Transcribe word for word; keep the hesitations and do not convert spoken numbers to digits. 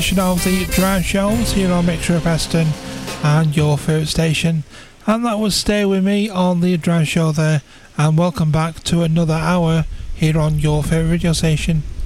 Of the Drive Shows here on Mixture of Aston and your favourite station, and that was Stay With Me on the Drive Show there, and welcome back to another hour here on your favourite radio station.